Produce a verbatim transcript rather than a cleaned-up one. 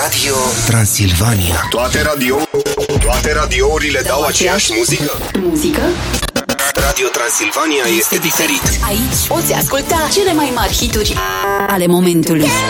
Radio Transilvania. Toate radio Toate radiourile dau aceeași muzică. Muzică? Radio Transilvania este diferit. Aici poți asculta cele mai mari hituri ale momentului.